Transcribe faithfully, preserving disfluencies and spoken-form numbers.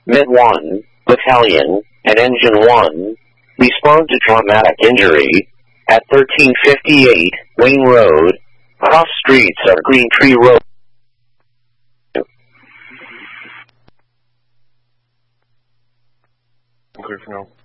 Mid one, Battalion, and Engine one respond to traumatic injury at thirteen fifty-eight Wayne Road, cross streets of Green Tree Road. Clear for now.